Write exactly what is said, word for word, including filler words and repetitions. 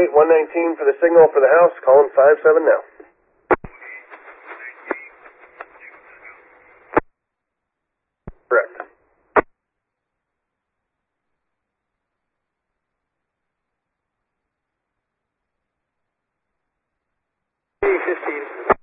eight one nineteen for the signal for the house. Calling five seven now. Correct. fifteen.